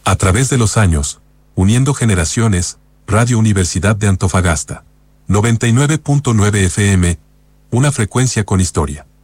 A través de los años, uniendo generaciones, Radio Universidad de Antofagasta. 99.9 FM, una frecuencia con historia.